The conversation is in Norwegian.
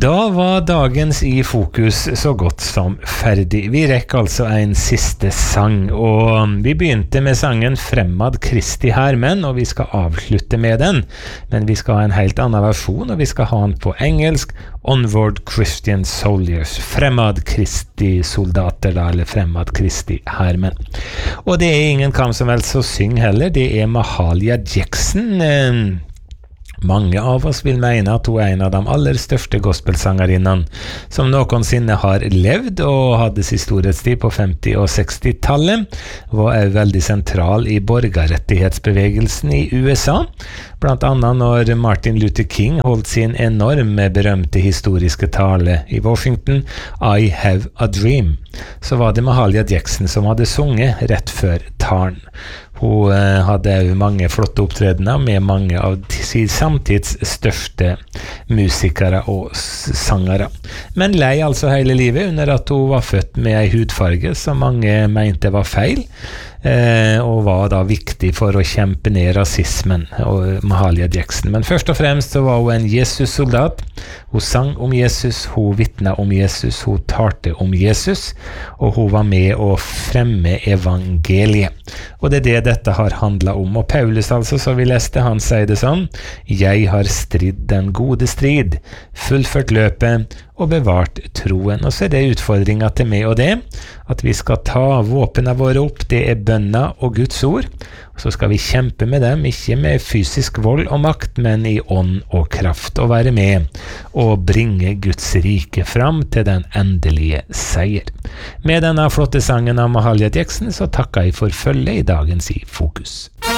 Da var dagens i fokus så godt som ferdig. Vi rekker altså en siste sang, og vi begynte med sangen Fremmad Kristi Hermen, og vi skal avslutte med den. Men vi skal ha en helt annen versjon, og vi skal ha den på engelsk, Onward Christian Soldiers, Fremmad Kristi soldater da, eller Fremmad Kristi Hermen. Og det er ingen kam som helst som synger heller, det er Mahalia Jackson. Mange av oss vil mene at hun er en av de aller største gospelsangerinnene som noensinne har levd og hadde sin storhetstid på 50- og 60-tallet. Hun er veldig sentral i borgerrettighetsbevegelsen i USA, blant annet når Martin Luther King holdt sin enorme berømte historiske tale i Washington, I Have a Dream. Så var det Mahalia Jackson som hadde sunget rett før talen. Hun hadde mange flotte opptredener med mange av sin samtids største musikere og sangere. Men lei altså hele livet under at hun var født med en hudfarge som mange mente var feil, og var da viktig for å kjempe ned rasismen og Mahalia Jackson. Men først og fremst så var hun en Jesus-soldat. Hun sang om Jesus, hun vittnet om Jesus, hun talte om Jesus, og hun var med å fremme evangeliet. Og det er det dette har handlet om. Og Paulus altså, så vi leste, han sier det sånn: «Jeg har stridd den gode strid, fullført løpet og bevart troen». Og så er det utfordringen til meg og det, at vi skal ta våpnene våre opp, det er bønna og Guds ord, og så skal vi kjempe med dem, ikke med fysisk vold og makt, men i ånd og kraft, og være med og bringe Guds rike fram til den endelige seier. Med denne flotte sangen av Mahalia Jackson så takker jeg for følge i dagens i fokus.